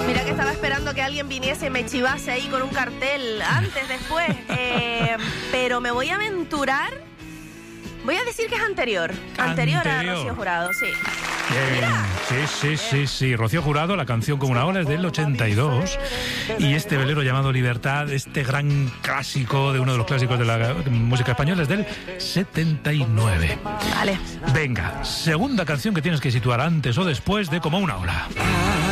Mira que estaba esperando que alguien viniese y me chivase ahí con un cartel antes, después. Pero me voy a aventurar. Voy a decir que es anterior. Anterior a Rocío Jurado, sí. Sí. Rocío Jurado, la canción Como una ola es del 82. Y este velero llamado Libertad, este gran clásico de uno de los clásicos de la música española, es del 79. Vale. Venga, segunda canción que tienes que situar antes o después de Como una ola.